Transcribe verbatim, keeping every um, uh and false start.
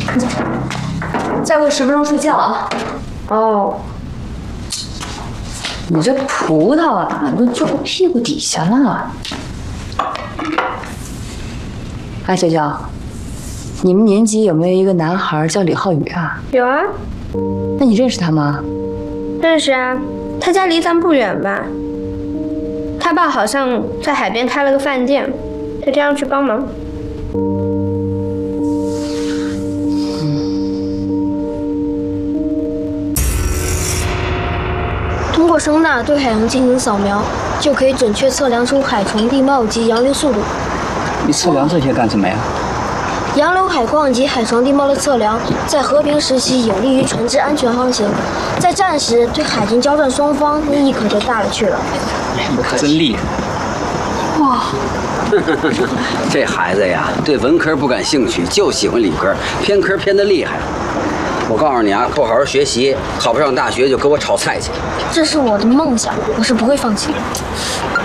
再过十分钟睡觉啊。 哦。 你这葡萄啊，都皱屁股底下了。哎，小娇，你们年级有没有一个男孩叫李浩宇啊？ 有啊。 那你认识他吗？ 认识啊，他家离咱不远吧？他爸好像在海边开了个饭店，他经常去帮忙。 通过声呐对海洋进行扫描，就可以准确测量出海床地貌及洋流速度。 你测量这些干什么呀？ 洋流、海况及海床地貌的测量，在和平时期有利于船只安全航行，在战时对海军交战双方意义可就大了去了。 你可真厉害！ 哇！ 这孩子呀，对文科不感兴趣，就喜欢理科，偏科偏得厉害。我告诉你啊，不好好学习，考不上大学就给我炒菜去。 这是我的梦想，我是不会放弃的。